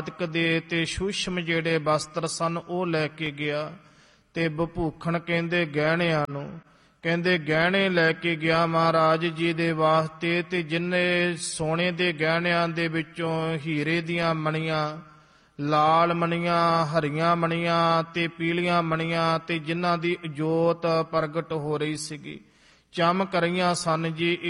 ਦੇ ਤੇ ਸੂਸ਼ਮ ਜਿਹੜੇ ਵਸਤਰ ਸਨ ਉਹ ਲੈ ਕੇ ਗਿਆ। ਤੇ ਭੂਖਣ ਕਹਿੰਦੇ ਗਹਿਣਿਆਂ ਨੂੰ, ਕਹਿੰਦੇ ਗਹਿਣੇ ਲੈ ਕੇ ਗਿਆ ਮਹਾਰਾਜ ਜੀ ਦੇ ਵਾਸਤੇ। ਤੇ ਜਿੰਨੇ ਸੋਨੇ ਦੇ ਗਹਿਣਿਆਂ ਦੇ ਵਿੱਚੋਂ ਹੀਰੇ ਦੀਆਂ ਮਣੀਆਂ, ਲਾਲ ਮਣੀਆਂ, ਹਰੀਆਂ ਮਣੀਆਂ ਤੇ ਪੀਲੀਆਂ ਮਣੀਆਂ, ਤੇ ਜਿਨ੍ਹਾਂ ਦੀ ਜੋਤ ਪ੍ਰਗਟ ਹੋ ਰਹੀ ਸੀਗੀ, ਚਮਕ ਰਹੀਆਂ ਸਨ ਜੀ,